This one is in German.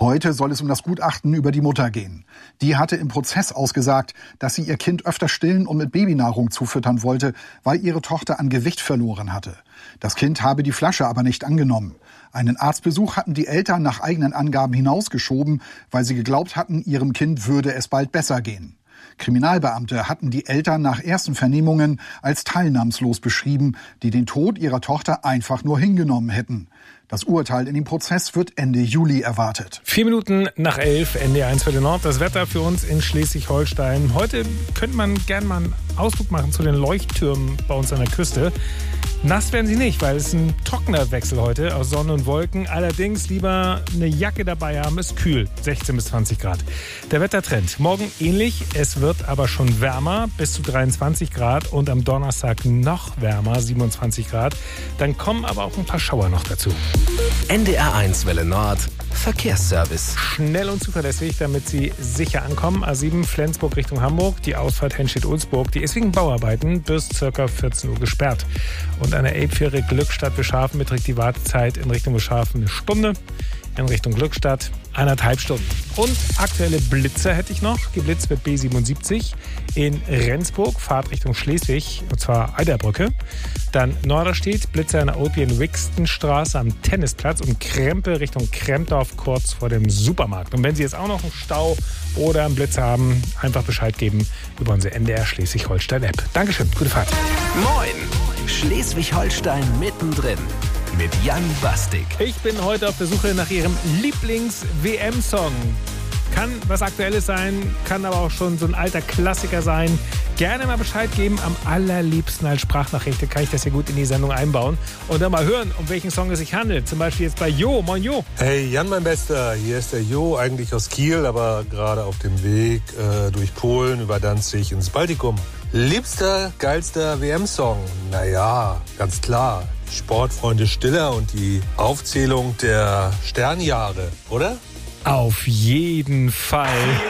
Heute soll es um das Gutachten über die Mutter gehen. Die hatte im Prozess ausgesagt, dass sie ihr Kind öfter stillen und mit Babynahrung zufüttern wollte, weil ihre Tochter an Gewicht verloren hatte. Das Kind habe die Flasche aber nicht angenommen. Einen Arztbesuch hatten die Eltern nach eigenen Angaben hinausgeschoben, weil sie geglaubt hatten, ihrem Kind würde es bald besser gehen. Kriminalbeamte hatten die Eltern nach ersten Vernehmungen als teilnahmslos beschrieben, die den Tod ihrer Tochter einfach nur hingenommen hätten. Das Urteil in dem Prozess wird Ende Juli erwartet. 11:04, NDR1 Welle Nord. Das Wetter für uns in Schleswig-Holstein. Heute könnte man gerne mal einen Ausflug machen zu den Leuchttürmen bei uns an der Küste. Nass werden sie nicht, weil es ein trockener Wechsel heute aus Sonne und Wolken. Allerdings lieber eine Jacke dabei haben, ist kühl, 16 bis 20 Grad. Der Wettertrend, morgen ähnlich, es wird aber schon wärmer, bis zu 23 Grad und am Donnerstag noch wärmer, 27 Grad. Dann kommen aber auch ein paar Schauer noch dazu. NDR1 Welle Nord, Verkehrsservice. Schnell und zuverlässig, damit Sie sicher ankommen. A7 Flensburg Richtung Hamburg, die Ausfahrt Henstedt-Ulzburg, die ist wegen Bauarbeiten bis ca. 14 Uhr gesperrt. Und an der Elbfähre Glückstadt-Beschhafen beträgt die Wartezeit in Richtung Beschhafen 1 Stunde, in Richtung Glückstadt 1,5 Stunden. Und aktuelle Blitzer hätte ich noch. Geblitzt wird B77 in Rendsburg, Fahrt Richtung Schleswig, und zwar Eiderbrücke. Dann Norderstedt, Blitzer in der Odien-Wixton-Straße am Tennisplatz und Krempe Richtung Krempdorf kurz vor dem Supermarkt. Und wenn Sie jetzt auch noch einen Stau oder einen Blitzer haben, einfach Bescheid geben über unsere NDR Schleswig-Holstein-App. Dankeschön, gute Fahrt. Moin, Schleswig-Holstein mittendrin mit Jan Bastik. Ich bin heute auf der Suche nach Ihrem Lieblings-WM-Song. Kann was Aktuelles sein, kann aber auch schon so ein alter Klassiker sein. Gerne mal Bescheid geben, am allerliebsten als Sprachnachricht, kann ich das hier gut in die Sendung einbauen. Und dann mal hören, um welchen Song es sich handelt. Zum Beispiel jetzt bei Jo. Moin Jo. Hey Jan, mein Bester, hier ist der Jo, eigentlich aus Kiel, aber gerade auf dem Weg durch Polen über Danzig ins Baltikum. Liebster, geilster WM-Song? Naja, ganz klar. Sportfreunde Stiller und die Aufzählung der Sternjahre, oder? Auf jeden Fall.